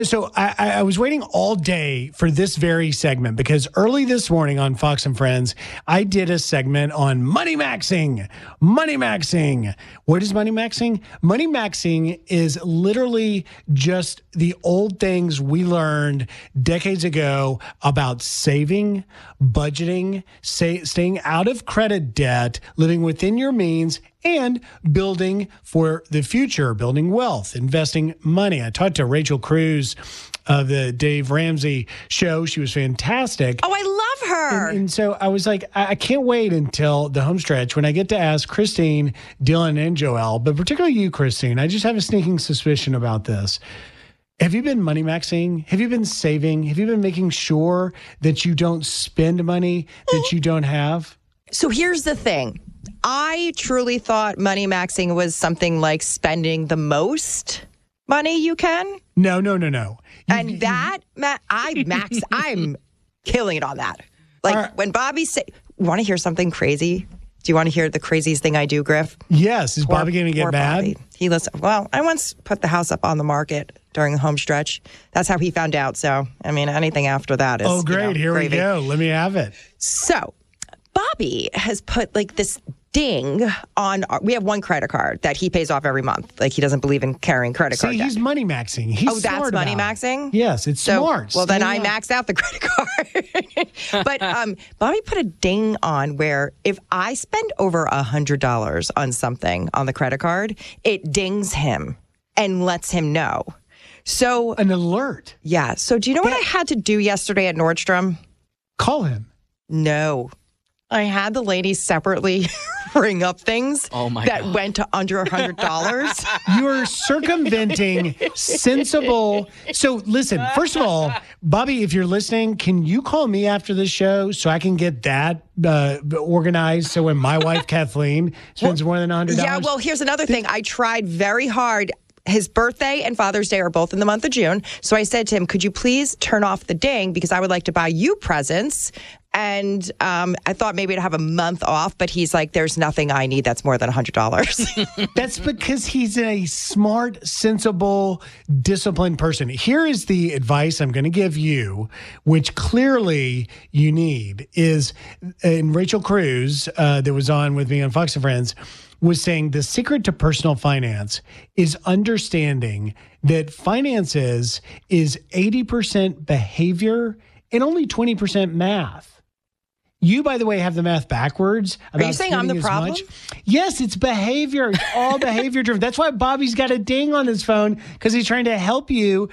So I was waiting all day for this very segment because early this morning on Fox and Friends, I did a segment on money maxing. Money maxing. What is money maxing? Money maxing is literally just the old things we learned decades ago about saving, budgeting, staying out of credit debt, living within your means, and building for the future, building wealth, investing money. I talked to Rachel Cruz of the Dave Ramsey show. She was fantastic. Oh, I love her. And so I was like, I can't wait until the home stretch when I get to ask Christine, Dylan, and Joelle, but particularly you, Christine. I just have a sneaking suspicion about this. Have you been money maxing? Have you been saving? Have you been making sure that you don't spend money that you don't have? So here's the thing. I truly thought money maxing was something like spending the most money you can. No. And that, I'm killing it on that. Like when Bobby say, you want to hear something crazy? Do you want to hear the craziest thing I do, Griff? Yes. Is Bobby going to get mad? Bobby. He listened. Well, I once put the house up on the market during the home stretch. That's how he found out. So, I mean, anything after that is Oh, great. Here gravy. we go. Let me have it. So, Bobby has put like this ding on. We have one credit card that he pays off every month. Like he doesn't believe in carrying credit card debt. He's money maxing. He's that's smart money about maxing? it. Yes, it's smart. Well, then I maxed out the credit card. But Bobby put a ding on where if I spend over $100 on something on the credit card, it dings him and lets him know. So an alert. Yeah. So do you know what I had to do yesterday at Nordstrom? Call him. No. I had the lady separately ring up things that went to under $100. You're circumventing sensible. So listen, first of all, Bobby, if you're listening, can you call me after the show so I can get that organized so when my wife, Kathleen, spends more than $100? Yeah, well, here's another thing. I tried very hard. His birthday and Father's Day are both in the month of June. So I said to him, could you please turn off the ding because I would like to buy you presents. And I thought maybe to have a month off, but he's like, there's nothing I need that's more than $100. That's because he's a smart, sensible, disciplined person. Here is the advice I'm going to give you, which clearly you need, is, and Rachel Cruz, that was on with me on Fox and Friends, was saying the secret to personal finance is understanding that finances is 80% behavior and only 20% math. You, by the way, have the math backwards. Are you saying I'm the problem? Yes, it's behavior. It's all behavior driven. That's why Bobby's got a ding on his phone, because he's trying to help you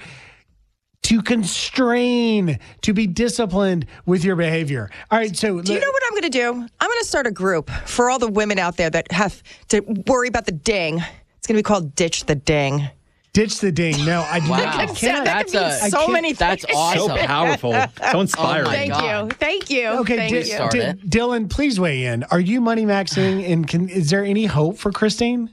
to constrain, to be disciplined with your behavior. All right, so... Do you know what I'm going to do? I'm going to start a group for all the women out there that have to worry about the ding. It's going to be called Ditch the Ding. Ditch the ding. No, I can't. That's That's awesome. So powerful. So inspiring. Thank you. Okay, Dylan, please weigh in. Are you money maxing, and is there any hope for Christine?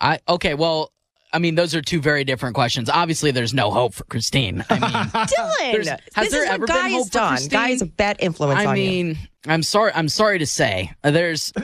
Well, I mean, those are two very different questions. Obviously, there's no hope for Christine. I mean, Dylan, this is what Guy has done. Guy is a bad influence on you. I mean, I'm sorry to say, this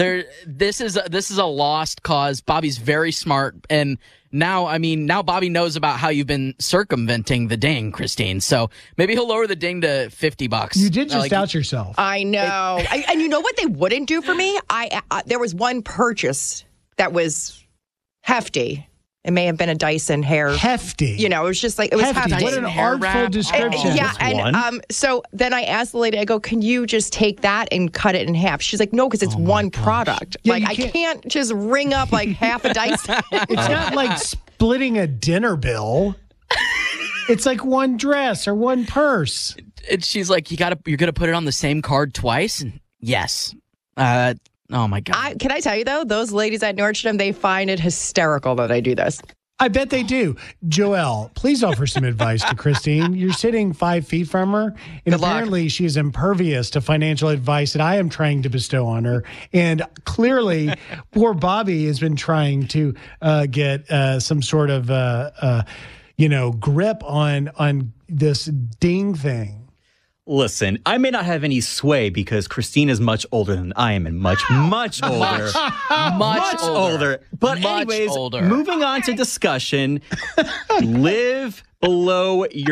is a lost cause. Bobby's very smart, and now Bobby knows about how you've been circumventing the ding, Christine. So maybe he'll lower the ding to $50. You did just out yourself. I know. And you know what they wouldn't do for me? There was one purchase that was hefty. It may have been a Dyson hair. Hefty. You know, it was just like, it was hefty. What an artful description. Yeah, and so then I asked the lady, I go, can you just take that and cut it in half? She's like, no, because it's one product. Yeah, like, I can't just ring up like half a Dyson. It's not like splitting a dinner bill. It's like one dress or one purse. And she's like, you're going to put it on the same card twice? And yes. Oh, my God. Can I tell you, though, those ladies at Nordstrom, they find it hysterical that I do this. I bet they do. Joelle, please offer some advice to Christine. You're sitting 5 feet from her, and apparently she is impervious to financial advice that I am trying to bestow on her. And clearly, poor Bobby has been trying to get some sort of, grip on this ding thing. Listen, I may not have any sway because Christine is much older than I am, and much older. Much older. But anyways, moving on to discussion. Live below your